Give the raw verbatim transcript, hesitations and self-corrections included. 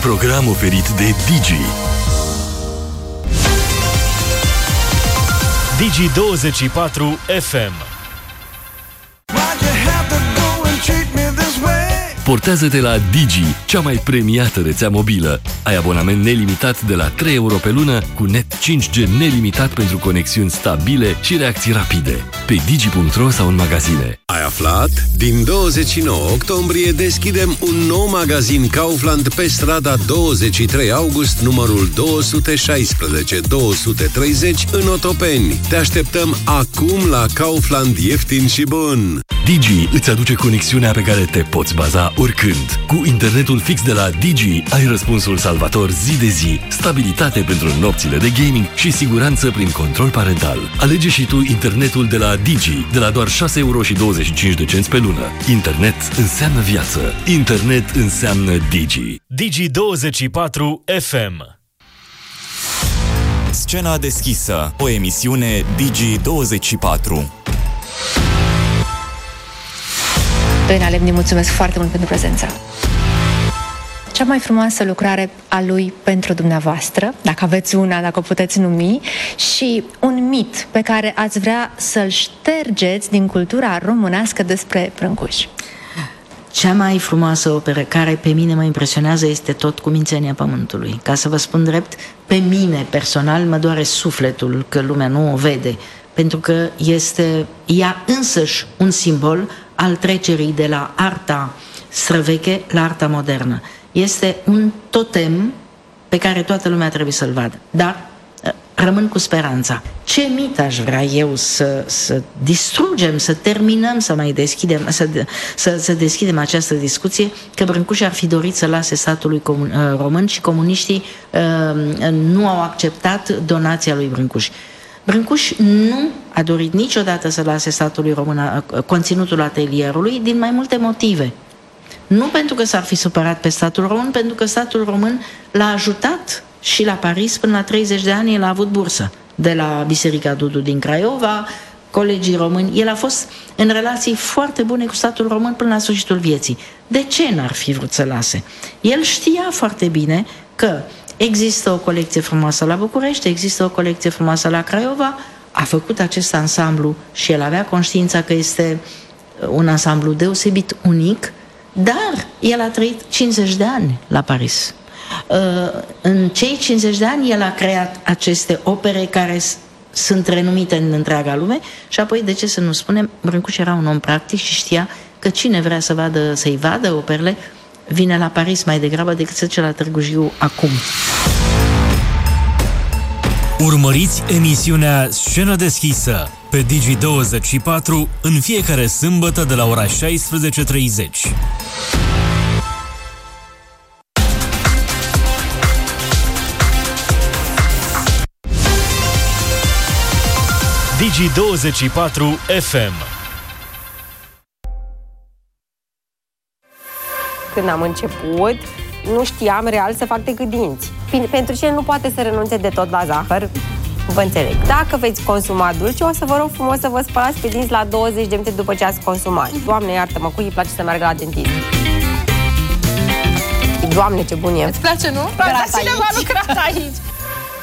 program oferit de Digi. Digi douăzeci și patru F M. Portează-te la Digi, cea mai premiată rețea mobilă. Ai abonament nelimitat de la trei euro pe lună, cu net cinci G nelimitat pentru conexiuni stabile și reacții rapide. Pe digi punct ro sau în magazine. Ai aflat? Din douăzeci și nouă octombrie deschidem un nou magazin Kaufland pe strada douăzeci și trei august, numărul două sute șaisprezece două sute treizeci în Otopeni. Te așteptăm acum la Kaufland ieftin și bun. Digi îți aduce conexiunea pe care te poți baza oricând. Cu internetul fix de la Digi ai răspunsul salvator zi de zi, stabilitate pentru nopțile de gaming și siguranță prin control parental. Alege și tu internetul de la Digi, de la doar șase euro și douăzeci și cinci de cenți pe lună. Internet înseamnă viață. Internet înseamnă Digi. Digi douăzeci și patru F M. Scena deschisă, o emisiune Digi douăzeci și patru. Doina Lemni, mulțumesc foarte mult pentru prezența. Cea mai frumoasă lucrare a lui pentru dumneavoastră, dacă aveți una, dacă o puteți numi, și un mit pe care ați vrea să-l ștergeți din cultura românească despre Brâncuș. Cea mai frumoasă operă care pe mine mă impresionează este Tot cu mințenia pământului. Ca să vă spun drept, pe mine personal mă doare sufletul că lumea nu o vede, pentru că este ea însăși un simbol al trecerii de la arta străveche la arta modernă. Este un totem pe care toată lumea trebuie să-l vadă. Dar rămân cu speranța. Ce mit aș vrea eu să, să distrugem, să terminăm, să mai deschidem, să, să, să deschidem această discuție, că Brâncuș ar fi dorit să lase statului comun, român și comuniștii uh, nu au acceptat donația lui Brâncuș. Brâncuș nu a dorit niciodată să lase statului român conținutul atelierului din mai multe motive. Nu pentru că s-ar fi supărat pe statul român, pentru că statul român l-a ajutat și la Paris până la treizeci de ani. El a avut bursă de la Biserica Dudu din Craiova, colegii români. El a fost în relații foarte bune cu statul român până la sfârșitul vieții. De ce n-ar fi vrut să lase? El știa foarte bine că există o colecție frumoasă la București, există o colecție frumoasă la Craiova, a făcut acest ansamblu și el avea conștiința că este un ansamblu deosebit unic, dar el a trăit cincizeci de ani la Paris. În cei cincizeci de ani el a creat aceste opere care sunt renumite în întreaga lume și apoi, de ce să nu spunem, Brâncuș era un om practic și știa că cine vrea să vadă, să-i vadă operele vine la Paris mai degrabă decât să duce la Târgu Jiu acum. Urmăriți emisiunea Scenă deschisă pe Digi douăzeci și patru în fiecare sâmbătă de la ora șaisprezece treizeci. Digi douăzeci și patru F M. Când am început, nu știam real să fac decât dinți. Pentru cine nu poate să renunțe de tot la zahăr, vă înțeleg. Dacă veți consuma dulce, o să vă rog frumos să vă spălați pe dinți la douăzeci de minute după ce ați consumat. Doamne, iartă-mă, cui îi place să meargă la dentist? Doamne, ce bun e! Îți place, nu? Dar cineva a lucrat aici!